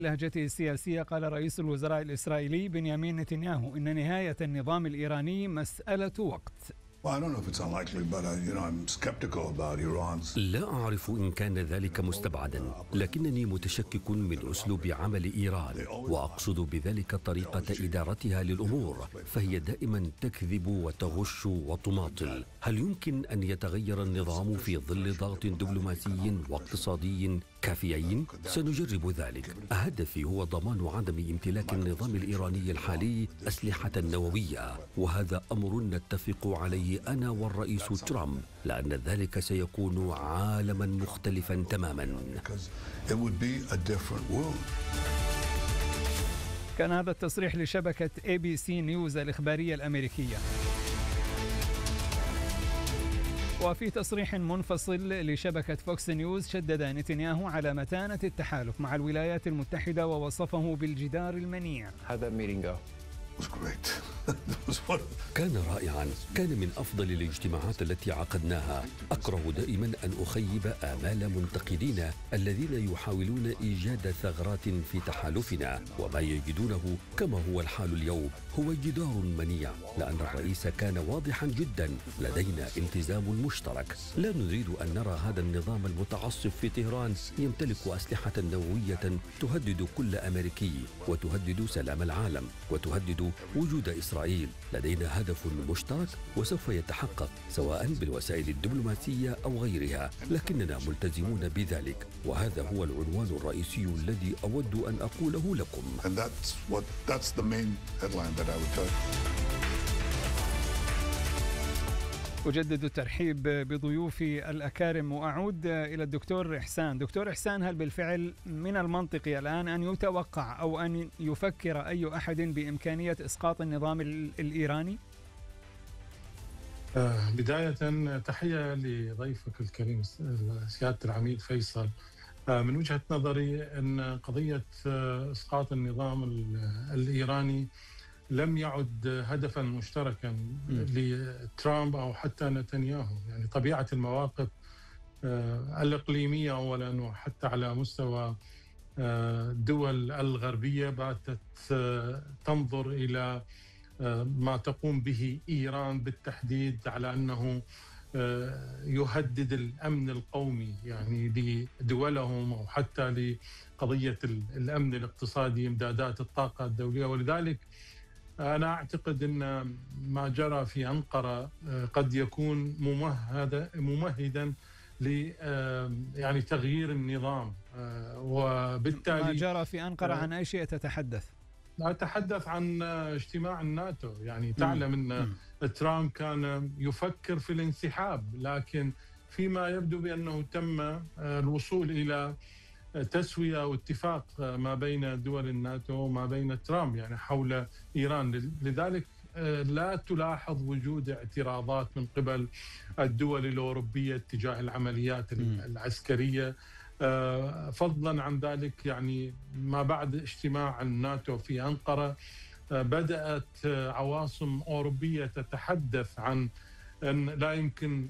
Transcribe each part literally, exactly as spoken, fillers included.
لهجته السياسية قال رئيس الوزراء الإسرائيلي بنيامين نتنياهو إن نهاية النظام الإيراني مسألة وقت. لا أعرف إن كان ذلك مستبعدا، لكنني متشكك من أسلوب عمل إيران، وأقصد بذلك طريقة إدارتها للأمور، فهي دائما تكذب وتغش وتماطل. هل يمكن أن يتغير النظام في ظل ضغط دبلوماسي واقتصادي كافيين؟ سنجرب ذلك. هدفي هو ضمان عدم امتلاك النظام الإيراني الحالي أسلحة نووية، وهذا أمر نتفق عليه أنا والرئيس ترامب، لأن ذلك سيكون عالما مختلفا تماما. كان هذا التصريح لشبكة إيه بي سي نيوز الإخبارية الأمريكية. وفي تصريح منفصل لشبكة فوكس نيوز شدد نتنياهو على متانة التحالف مع الولايات المتحدة ووصفه بالجدار المنيع. هذا ميتينغ كان رائعا، كان من أفضل الاجتماعات التي عقدناها. أكره دائما أن أخيب آمال منتقدين الذين يحاولون إيجاد ثغرات في تحالفنا، وما يجدونه كما هو الحال اليوم هو جدار منيع، لأن الرئيس كان واضحا جدا: لدينا التزام مشترك، لا نريد أن نرى هذا النظام المتعصب في طهران يمتلك أسلحة نووية تهدد كل أمريكي وتهدد سلام العالم وتهدد وجود إسرائيل. لدينا هدف مشترك وسوف يتحقق سواء بالوسائل الدبلوماسية أو غيرها، لكننا ملتزمون بذلك، وهذا هو العنوان الرئيسي الذي أود أن أقوله لكم. أجدد الترحيب بضيوفي الأكارم وأعود إلى الدكتور إحسان. دكتور إحسان، هل بالفعل من المنطقي الآن أن يتوقع أو أن يفكر أي أحد بإمكانية إسقاط النظام الإيراني؟ بداية تحية لضيفك الكريم سيادة العميد فيصل. من وجهة نظري أن قضية إسقاط النظام الإيراني لم يعد هدفا مشتركا لترامب أو حتى نتنياهو. يعني طبيعة المواقف الإقليمية أولا، وحتى على مستوى الدول الغربية باتت تنظر إلى ما تقوم به إيران بالتحديد على أنه يهدد الأمن القومي يعني لدولهم، أو حتى لقضية الأمن الاقتصادي، إمدادات الطاقة الدولية. ولذلك أنا أعتقد أن ما جرى في أنقرة قد يكون ممهدا ممهدا ل يعني تغيير النظام، وبالتالي ما جرى في أنقرة عن أي شيء تتحدث؟ أتحدث عن اجتماع الناتو. يعني تعلم أن ترامب كان يفكر في الانسحاب، لكن فيما يبدو بأنه تم الوصول إلى تسوية واتفاق ما بين دول الناتو وما بين ترامب يعني حول إيران. لذلك لا تلاحظ وجود اعتراضات من قبل الدول الأوروبية تجاه العمليات العسكرية. فضلا عن ذلك، يعني ما بعد اجتماع الناتو في أنقرة بدأت عواصم أوروبية تتحدث عن أن لا يمكن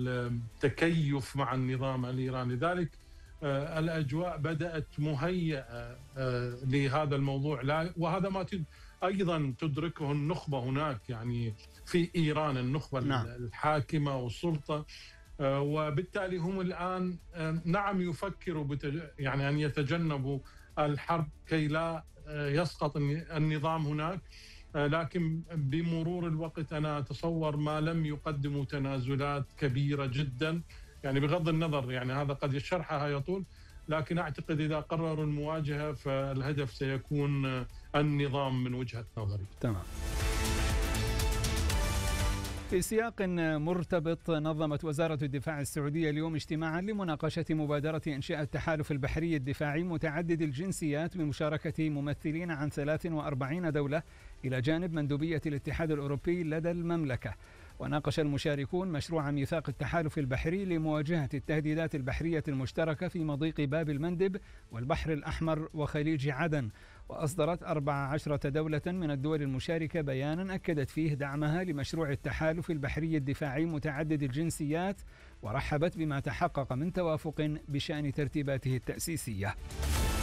التكيف مع النظام الإيراني. لذلك الأجواء بدأت مهيئة لهذا الموضوع، وهذا ما أيضا تدركه النخبة هناك يعني في إيران، النخبة نعم. الحاكمة والسلطة، وبالتالي هم الآن نعم يفكروا يعني أن يتجنبوا الحرب كي لا يسقط النظام هناك، لكن بمرور الوقت أنا أتصور ما لم يقدموا تنازلات كبيرة جدا، يعني بغض النظر يعني هذا قد شرحها يطول، لكن أعتقد إذا قرروا المواجهة فالهدف سيكون النظام من وجهة نظري. تمام. في سياق مرتبط، نظمت وزارة الدفاع السعودية اليوم اجتماعا لمناقشة مبادرة إنشاء التحالف البحري الدفاعي متعدد الجنسيات بمشاركة ممثلين عن ثلاث وأربعين دولة إلى جانب مندوبية الاتحاد الأوروبي لدى المملكة. وناقش المشاركون مشروع ميثاق التحالف البحري لمواجهة التهديدات البحرية المشتركة في مضيق باب المندب والبحر الأحمر وخليج عدن. وأصدرت أربع عشرة دولة من الدول المشاركة بيانا أكدت فيه دعمها لمشروع التحالف البحري الدفاعي متعدد الجنسيات، ورحبت بما تحقق من توافق بشأن ترتيباته التأسيسية.